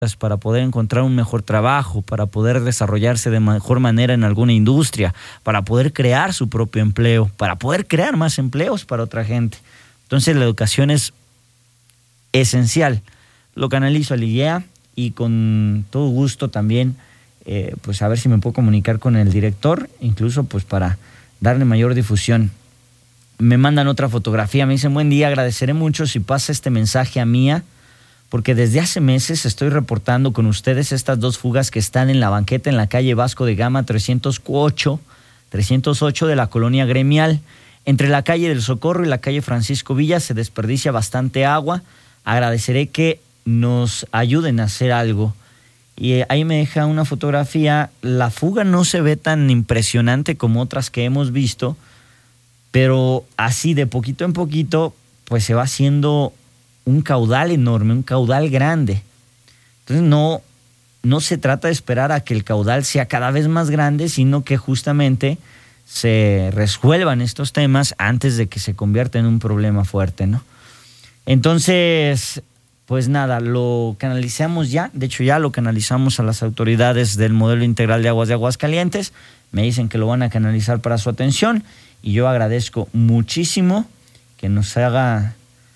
para poder encontrar un mejor trabajo, para poder desarrollarse de mejor manera en alguna industria, para poder crear su propio empleo, para poder crear más empleos para otra gente. Entonces la educación es esencial. Lo canalizo al IGEA y con todo gusto también, pues a ver si me puedo comunicar con el director, incluso pues para darle mayor difusión. Me mandan otra fotografía, me dicen: buen día, agradeceré mucho si pasa este mensaje a Mía, porque desde hace meses estoy reportando con ustedes estas 2 fugas que están en la banqueta en la calle Vasco de Gama 308 de la colonia Gremial. Entre la calle del Socorro y la calle Francisco Villa se desperdicia bastante agua. Agradeceré que nos ayuden a hacer algo. Y ahí me deja una fotografía. La fuga no se ve tan impresionante como otras que hemos visto, pero así de poquito en poquito pues se va haciendo un caudal enorme, un caudal grande. Entonces no se trata de esperar a que el caudal sea cada vez más grande, sino que justamente se resuelvan estos temas antes de que se convierta en un problema fuerte, ¿no? Entonces, pues nada, lo canalizamos ya. De hecho, ya lo canalizamos a las autoridades del Modelo Integral de Aguas de Aguascalientes. Me dicen que lo van a canalizar para su atención y yo agradezco muchísimo que nos hagan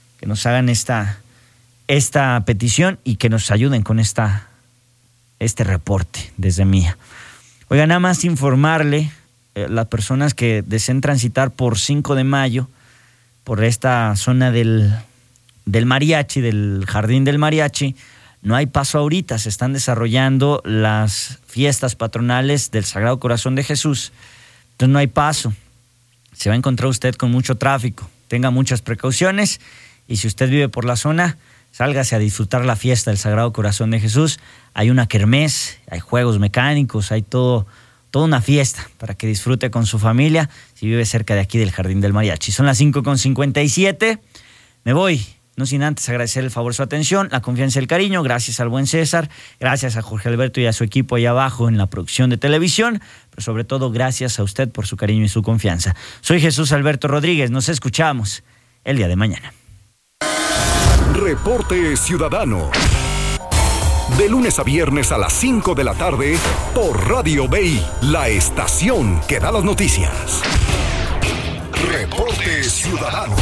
esta petición y que nos ayuden con este reporte desde Mía. Oiga, nada más informarle las personas que deseen transitar por 5 de mayo, por esta zona del mariachi, del Jardín del Mariachi, no hay paso ahorita, se están desarrollando las fiestas patronales del Sagrado Corazón de Jesús, entonces no hay paso, se va a encontrar usted con mucho tráfico, tenga muchas precauciones. Y si usted vive por la zona, sálgase a disfrutar la fiesta del Sagrado Corazón de Jesús. Hay una kermés, hay juegos mecánicos, hay toda una fiesta para que disfrute con su familia si vive cerca de aquí del Jardín del Mariachi. Son las 5:57. Me voy, no sin antes agradecer el favor, su atención, la confianza y el cariño. Gracias al buen César, gracias a Jorge Alberto y a su equipo allá abajo en la producción de televisión, pero sobre todo gracias a usted por su cariño y su confianza. Soy Jesús Alberto Rodríguez, nos escuchamos el día de mañana. Reporte Ciudadano. De lunes a viernes a las 5 de la tarde por Radio BI, la estación que da las noticias. Reporte Ciudadano.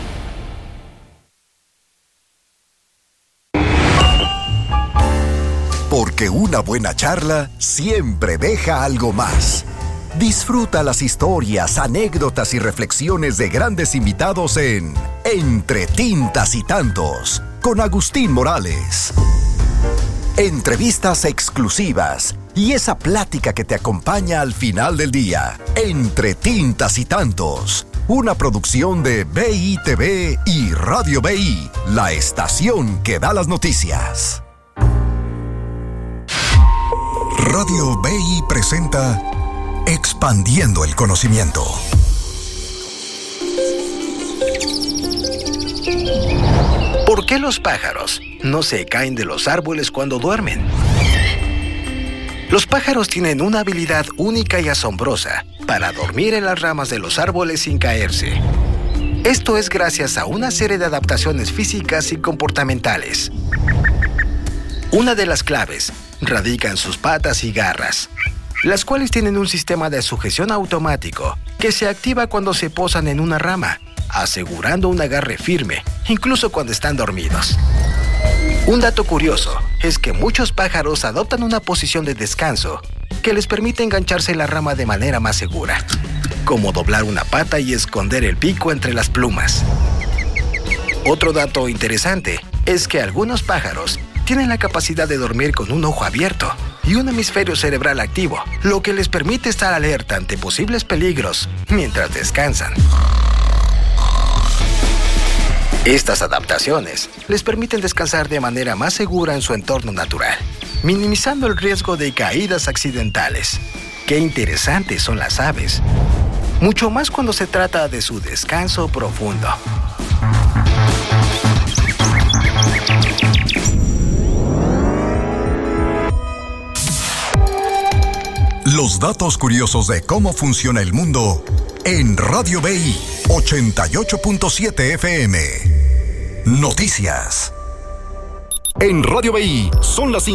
Porque una buena charla siempre deja algo más. Disfruta las historias, anécdotas y reflexiones de grandes invitados en Entre Tintas y Tantos, con Agustín Morales. Entrevistas exclusivas y esa plática que te acompaña al final del día. Entre Tintas y Tantos, una producción de BITV y Radio BI, la estación que da las noticias. Radio BI presenta Expandiendo el conocimiento. ¿Por qué los pájaros no se caen de los árboles cuando duermen? Los pájaros tienen una habilidad única y asombrosa para dormir en las ramas de los árboles sin caerse. Esto es gracias a una serie de adaptaciones físicas y comportamentales. Una de las claves radica en sus patas y garras, las cuales tienen un sistema de sujeción automático que se activa cuando se posan en una rama, asegurando un agarre firme, incluso cuando están dormidos. Un dato curioso es que muchos pájaros adoptan una posición de descanso que les permite engancharse en la rama de manera más segura, como doblar una pata y esconder el pico entre las plumas. Otro dato interesante es que algunos pájaros tienen la capacidad de dormir con un ojo abierto y un hemisferio cerebral activo, lo que les permite estar alerta ante posibles peligros mientras descansan. Estas adaptaciones les permiten descansar de manera más segura en su entorno natural, minimizando el riesgo de caídas accidentales. Qué interesantes son las aves, mucho más cuando se trata de su descanso profundo. Los datos curiosos de cómo funciona el mundo en Radio BI 88.7 FM. Noticias. En Radio BI son las